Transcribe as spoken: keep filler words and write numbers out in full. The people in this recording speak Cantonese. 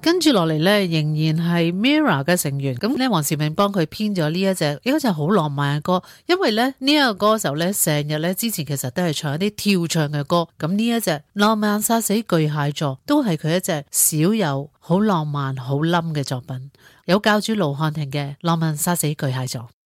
跟住落嚟咧，仍然係 Mirror 嘅成員，咁咧黃兆銘幫佢編咗呢一隻，呢一隻好浪漫嘅歌，因為咧呢一個歌手咧成日咧之前其實都係唱一啲跳唱嘅歌，咁呢一隻浪漫殺死巨蟹座都係佢一隻少有好浪漫好冧嘅作品，有教主盧瀚霆嘅浪漫殺死巨蟹座。